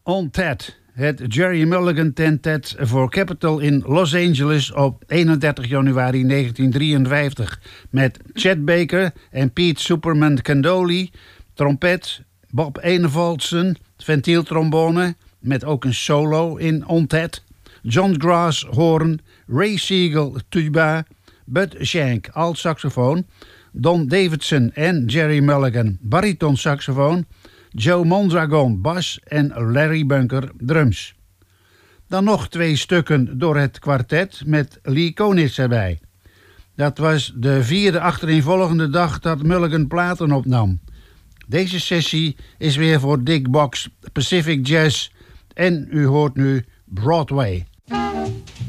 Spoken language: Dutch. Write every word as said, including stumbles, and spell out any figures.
On Tat, het Jerry Mulligan Tentet voor Capitol in Los Angeles op eenendertig januari negentien drieënvijftig. Met Chet Baker en Pete Superman Candoli, trompet, Bob Enevoldsen, ventieltrombone, met ook een solo in On Tat, John Grass hoorn, Ray Siegel tuba, Bud Shank alt-saxofoon, Don Davidson en Jerry Mulligan baritonsaxofoon, Joe Mondragon bas en Larry Bunker drums. Dan nog twee stukken door het kwartet met Lee Konitz erbij. Dat was de vierde achtereenvolgende dag dat Mulligan platen opnam. Deze sessie is weer voor Dick Box Pacific Jazz en u hoort nu Broadway.